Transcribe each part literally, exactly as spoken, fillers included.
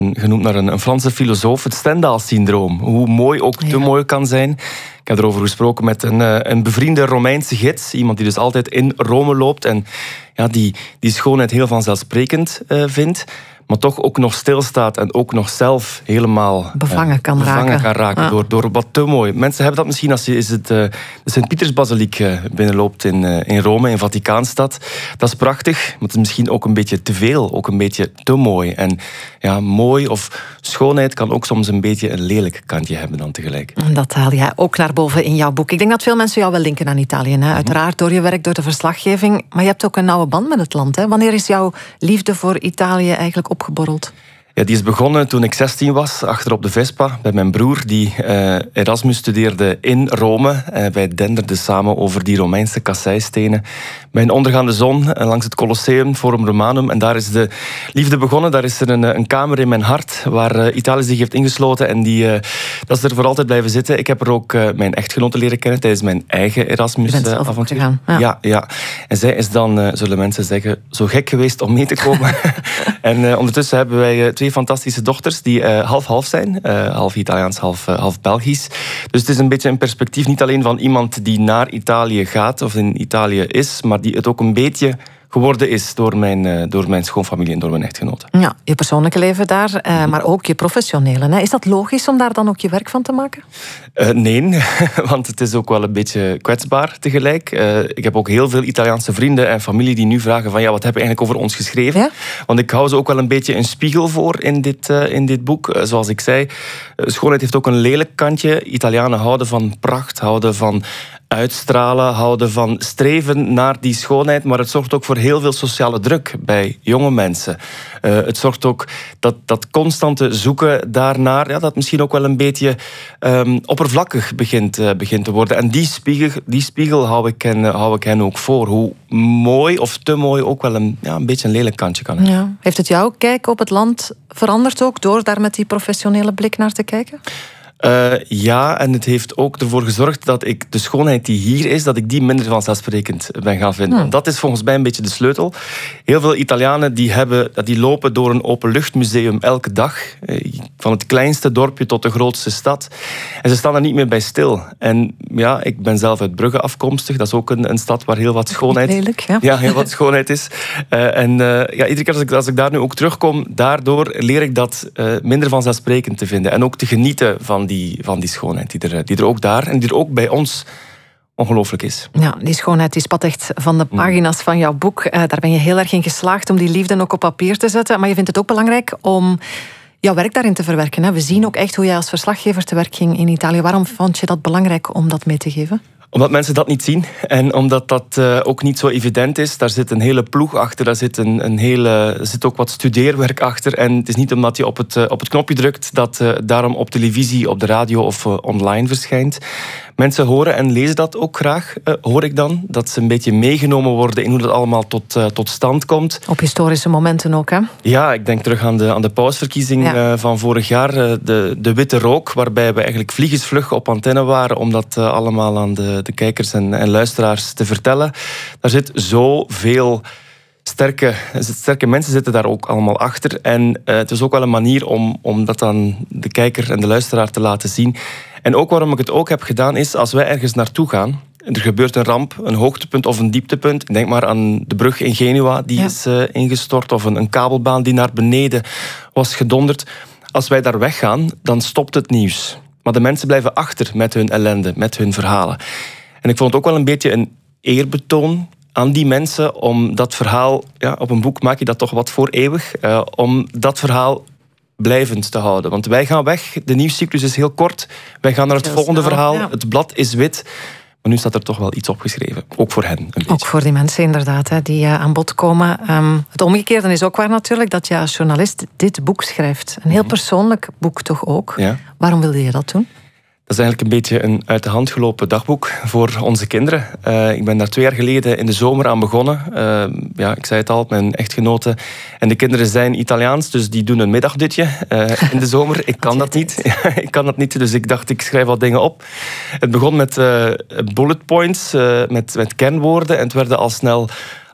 genoemd naar een, een Franse filosoof, het Stendhal-syndroom. Hoe mooi ook te ja. mooi kan zijn. Ik heb erover gesproken met een, een bevriende Romeinse gids. Iemand die dus altijd in Rome loopt en ja, die, die schoonheid heel vanzelfsprekend uh, vindt. Maar toch ook nog stilstaat en ook nog zelf helemaal bevangen kan uh, bevangen raken, kan raken ja. door, door wat te mooi. Mensen hebben dat misschien als je is het, uh, de Sint-Pietersbasiliek uh, binnenloopt in, uh, in Rome, in Vaticaanstad. Dat is prachtig, maar het is misschien ook een beetje te veel, ook een beetje te mooi. En ja, mooi of schoonheid kan ook soms een beetje een lelijk kantje hebben dan tegelijk. En dat haal jij ook naar boven in jouw boek. Ik denk dat veel mensen jou wel linken aan Italië. Hè? Uiteraard door je werk, door de verslaggeving. Maar je hebt ook een nauwe band met het land. Hè? Wanneer is jouw liefde voor Italië eigenlijk opgeborreld? Ja, die is begonnen toen ik zestien was, achter op de Vespa, bij mijn broer, die uh, Erasmus studeerde in Rome. Uh, wij denderden samen over die Romeinse kasseistenen bij een ondergaande zon uh, langs het Colosseum, Forum Romanum. En daar is de liefde begonnen. Daar is er een, een kamer in mijn hart waar uh, Italië zich heeft ingesloten. En die, uh, dat is er voor altijd blijven zitten. Ik heb er ook uh, mijn echtgenote leren kennen tijdens mijn eigen Erasmus-avontuur. Uh, ja. ja, ja. En zij is dan, uh, zullen mensen zeggen, zo gek geweest om mee te komen. en uh, ondertussen hebben wij uh, twee fantastische dochters die uh, half-half zijn. Uh, half Italiaans, half, uh, half Belgisch. Dus het is een beetje een perspectief niet alleen van iemand die naar Italië gaat of in Italië is, maar die het ook een beetje geworden is door mijn, uh, door mijn schoonfamilie en door mijn echtgenoten. Ja, je persoonlijke leven daar, uh, maar ook je professionele. Hè? Is dat logisch om daar dan ook je werk van te maken? Uh, nee, want het is ook wel een beetje kwetsbaar tegelijk. Uh, ik heb ook heel veel Italiaanse vrienden en familie die nu vragen van ja, wat heb je eigenlijk over ons geschreven? Ja? Want ik hou ze ook wel een beetje een spiegel voor in dit, uh, in dit boek. Uh, zoals ik zei, uh, schoonheid heeft ook een lelijk kantje. Italianen houden van pracht, houden van uitstralen, houden van streven naar die schoonheid, maar het zorgt ook voor heel veel sociale druk bij jonge mensen. Uh, het zorgt ook dat dat constante zoeken daarnaar, ja, dat misschien ook wel een beetje um, oppervlakkig begint, uh, begint te worden. En die spiegel, die spiegel hou, ik hen, uh, hou ik hen ook voor. Hoe mooi of te mooi ook wel een, ja, een beetje een lelijk kantje kan hebben. Ja. Heeft het jouw kijk op het land veranderd ook, door daar met die professionele blik naar te kijken? Uh, ja, en het heeft ook ervoor gezorgd dat ik de schoonheid die hier is, dat ik die minder vanzelfsprekend ben gaan vinden. Hmm. Dat is volgens mij een beetje de sleutel. Heel veel Italianen die hebben, die lopen door een openluchtmuseum elke dag. Van het kleinste dorpje tot de grootste stad. En ze staan er niet meer bij stil. En ja, ik ben zelf uit Brugge afkomstig. Dat is ook een, een stad waar heel wat schoonheid, lelijk, ja. Ja, heel wat schoonheid is. Uh, en uh, ja, iedere keer als ik, als ik daar nu ook terugkom, daardoor leer ik dat uh, minder vanzelfsprekend te vinden. En ook te genieten van Die, van die schoonheid die er, die er ook daar en die er ook bij ons ongelooflijk is. Ja, die schoonheid die spat echt van de pagina's van jouw boek. Uh, daar ben je heel erg in geslaagd om die liefde ook op papier te zetten. Maar je vindt het ook belangrijk om jouw werk daarin te verwerken. Hè? We zien ook echt hoe jij als verslaggever te werk ging in Italië. Waarom vond je dat belangrijk om dat mee te geven? Omdat mensen dat niet zien en omdat dat uh, ook niet zo evident is. Daar zit een hele ploeg achter, daar zit, een, een hele, er zit ook wat studeerwerk achter. En het is niet omdat je op het, uh, op het knopje drukt dat uh, daarom op televisie, op de radio of uh, online verschijnt. Mensen horen en lezen dat ook graag, uh, hoor ik dan. Dat ze een beetje meegenomen worden in hoe dat allemaal tot, uh, tot stand komt. Op historische momenten ook, hè? Ja, ik denk terug aan de, aan de pausverkiezing ja. uh, van vorig jaar. Uh, de, de witte rook, waarbij we eigenlijk vliegensvlug op antenne waren om dat uh, allemaal aan de, de kijkers en, en luisteraars te vertellen. Daar zit zoveel sterke, sterke mensen zitten daar ook allemaal achter. En uh, het is ook wel een manier om, om dat aan de kijker en de luisteraar te laten zien. En ook waarom ik het ook heb gedaan is, als wij ergens naartoe gaan, er gebeurt een ramp, een hoogtepunt of een dieptepunt. Denk maar aan de brug in Genua, die ja. is uh, ingestort, of een, een kabelbaan die naar beneden was gedonderd. Als wij daar weggaan, dan stopt het nieuws. Maar de mensen blijven achter met hun ellende, met hun verhalen. En ik vond het ook wel een beetje een eerbetoon aan die mensen om dat verhaal, ja, op een boek maak je dat toch wat voor eeuwig, uh, om dat verhaal blijvend te houden. Want wij gaan weg, de nieuwscyclus is heel kort, wij gaan naar het volgende verhaal, ja. Het blad is wit, maar nu staat er toch wel iets opgeschreven. Ook voor hen een beetje. Ook voor die mensen inderdaad, hè, die uh, aan bod komen. Um, het omgekeerde is ook waar natuurlijk, dat je als journalist dit boek schrijft. Een heel persoonlijk boek toch ook. Ja. Waarom wilde je dat doen? Dat is eigenlijk een beetje een uit de hand gelopen dagboek voor onze kinderen. Uh, ik ben daar twee jaar geleden in de zomer aan begonnen. Uh, ja, ik zei het al, mijn echtgenote en de kinderen zijn Italiaans, dus die doen een middagdutje uh, in de zomer. Ik kan dat niet. ik kan dat niet, dus ik dacht, ik schrijf wat dingen op. Het begon met uh, bullet points, uh, met, met kernwoorden, en het werden al snel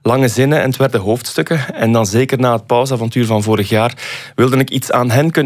lange zinnen en het werden hoofdstukken. En dan zeker na het pausavontuur van vorig jaar wilde ik iets aan hen kunnen